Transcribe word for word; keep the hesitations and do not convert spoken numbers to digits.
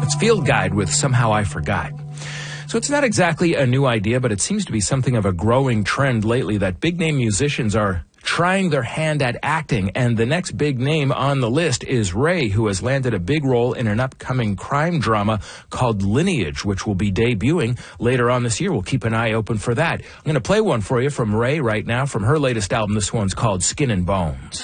It's Field Guide with Somehow I Forgot. So it's not exactly a new idea, but it seems to be something of a growing trend lately that big-name musicians are trying their hand at acting, and the next big name on the list is Ray, who has landed a big role in an upcoming crime drama called Lineage, which will be debuting later on this year. We'll keep an eye open for that. I'm going to play one for you from Ray right now from her latest album. This one's called Skin and Bones.